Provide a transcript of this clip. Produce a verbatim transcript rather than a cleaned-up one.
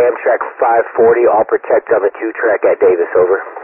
Amtrak five forty, all protect on the two track at Davis, over.